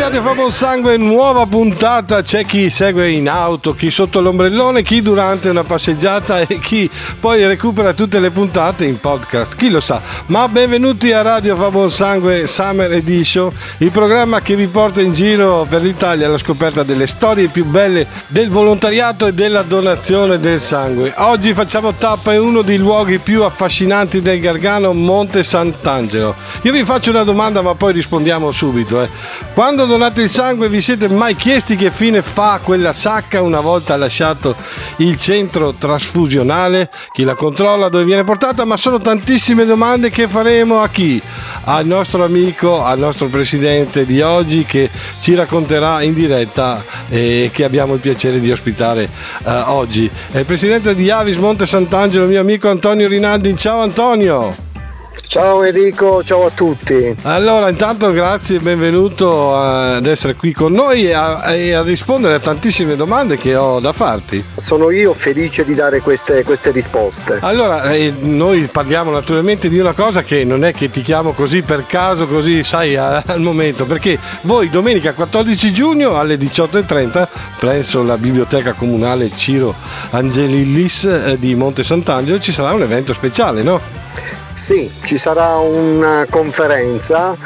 Radio Fa Buon Sangue, nuova puntata. C'è chi segue in auto, chi sotto l'ombrellone, chi durante una passeggiata e chi poi recupera tutte le puntate in podcast, chi lo sa. Ma benvenuti a Radio Fa Buon Sangue Summer Edition, il programma che vi porta in giro per l'Italia alla scoperta delle storie più belle del volontariato e della donazione del sangue. Oggi facciamo tappa in uno dei luoghi più affascinanti del Gargano, Monte Sant'Angelo. Io vi faccio una domanda ma poi rispondiamo subito. Quando donate il sangue vi siete mai chiesti che fine fa quella sacca una volta lasciato il centro trasfusionale? Chi la controlla, dove viene portata? Ma sono tantissime domande che faremo a chi? Al nostro amico, al nostro presidente di oggi, che ci racconterà in diretta e che abbiamo il piacere di ospitare oggi. È il presidente di Avis Monte Sant'Angelo, mio amico Antonio Rinaldi. Ciao Antonio! Ciao Enrico, ciao a tutti. Allora, intanto grazie e benvenuto ad essere qui con noi e a rispondere a tantissime domande che ho da farti. Sono io felice di dare queste risposte. Allora, noi parliamo naturalmente di una cosa che non è che ti chiamo così per caso, così sai al momento, perché voi domenica 14 giugno alle 18:30 presso la biblioteca comunale Ciro Angelillis di Monte Sant'Angelo ci sarà un evento speciale, no? Sì, ci sarà una conferenza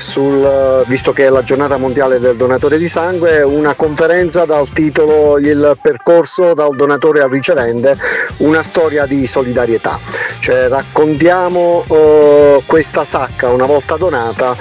visto che è la giornata mondiale del donatore di sangue, una conferenza dal titolo Il percorso dal donatore al ricevente, una storia di solidarietà. Cioè raccontiamo questa sacca una volta donata,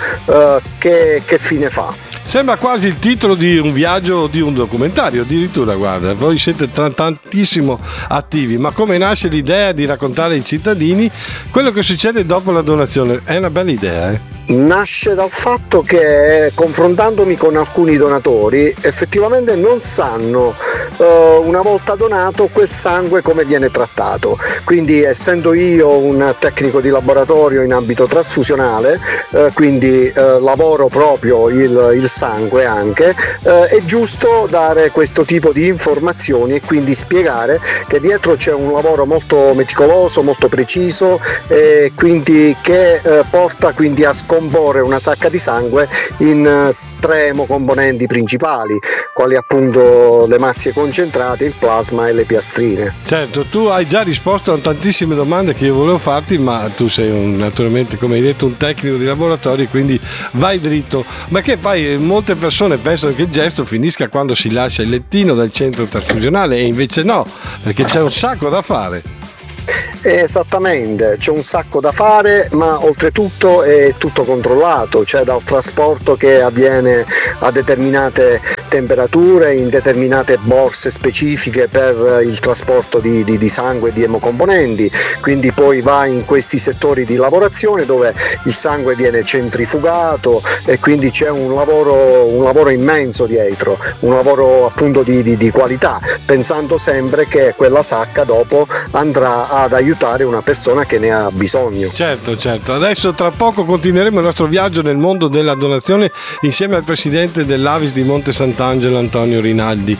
che fine fa. Sembra quasi il titolo di un viaggio o di un documentario, addirittura, guarda, voi siete tantissimo attivi, ma come nasce l'idea di raccontare ai cittadini quello che succede dopo la donazione? È una bella idea, eh? Nasce dal fatto che, confrontandomi con alcuni donatori, effettivamente non sanno una volta donato quel sangue come viene trattato. Quindi, essendo io un tecnico di laboratorio in ambito trasfusionale, quindi lavoro proprio il sangue anche, è giusto dare questo tipo di informazioni e quindi spiegare che dietro c'è un lavoro molto meticoloso, molto preciso, e quindi che porta quindi a scomporre una sacca di sangue in tre emocomponenti principali, quali appunto le mazie concentrate, il plasma e le piastrine. Certo, tu hai già risposto a tantissime domande che io volevo farti, ma tu sei naturalmente, come hai detto, un tecnico di laboratorio, quindi vai dritto. Ma che poi molte persone pensano che il gesto finisca quando si lascia il lettino del centro trasfusionale, e invece no, perché c'è un sacco da fare. Esattamente, c'è un sacco da fare, ma oltretutto è tutto controllato, cioè dal trasporto che avviene a determinate temperature, in determinate borse specifiche per il trasporto di sangue e di emocomponenti, quindi poi va in questi settori di lavorazione dove il sangue viene centrifugato e quindi c'è un lavoro immenso dietro, un lavoro appunto di qualità, pensando sempre che quella sacca dopo andrà ad aiutare una persona che ne ha bisogno. Certo, adesso tra poco continueremo il nostro viaggio nel mondo della donazione insieme al presidente dell'Avis di Monte Sant'Angelo, Antonio Rinaldi,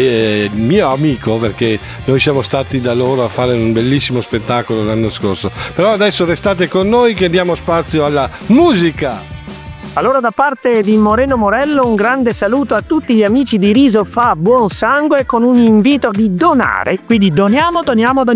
mio amico, perché noi siamo stati da loro a fare un bellissimo spettacolo l'anno scorso. Però adesso restate con noi che diamo spazio alla musica. Allora, da parte di Moreno Morello, un grande saluto a tutti gli amici di Riso Fa Buon Sangue con un invito di donare. Quindi doniamo.